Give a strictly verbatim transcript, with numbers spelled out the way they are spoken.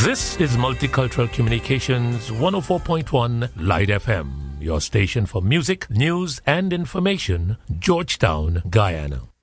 This is Multicultural Communications one oh four point one Light F M, your station for music, news, and information, Georgetown, Guyana.